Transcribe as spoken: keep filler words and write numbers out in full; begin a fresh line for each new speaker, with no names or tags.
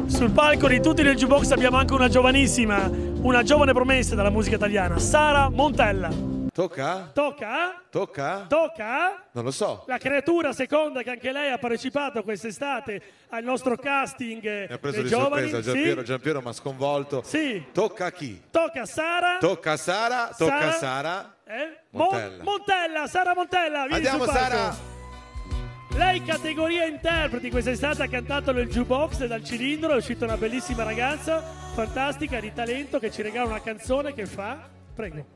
Sul palco di Tutti nel Jukebox abbiamo anche una giovanissima, una giovane promessa della musica italiana, Sara Montella.
Tocca?
Tocca?
Tocca?
Tocca?
Non lo so.
La creatura seconda che anche lei ha partecipato quest'estate al nostro casting
Mi ha preso
dei
di
giovani.
sorpresa, Giampiero,
Sì.
Giampiero mi ha sconvolto.
Sì.
Tocca a chi?
Tocca a Sara.
Tocca a Sara, tocca
Sara?
a Sara.
Eh?
Montella.
Mon- Montella, Sara Montella, vieni
Andiamo
sul palco.
Sara.
Lei categoria interpreti, quest'estate ha cantato nel jukebox e dal cilindro, è uscita una bellissima ragazza, fantastica, di talento, che ci regala una canzone che fa... Prego.